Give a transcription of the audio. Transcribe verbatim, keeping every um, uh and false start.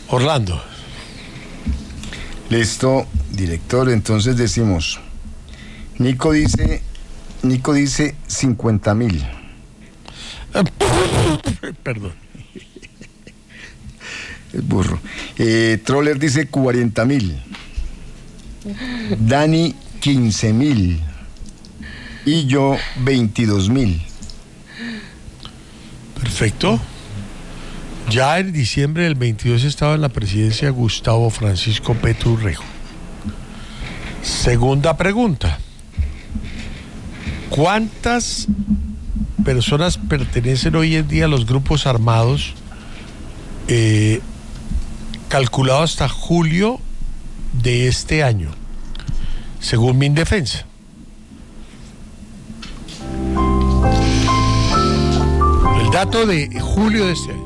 Orlando. Listo, director, entonces decimos, Nico dice, Nico dice cincuenta mil. Perdón. El burro. Eh, Troller dice cuarenta mil. Dani quince mil. Y yo veintidós mil. Perfecto. Ya en diciembre del veintidós estaba en la presidencia Gustavo Francisco Petro Urrego. Segunda pregunta. ¿Cuántas personas pertenecen hoy en día a los grupos armados eh, calculado hasta julio de este año, según Mindefensa? El dato de julio de este año.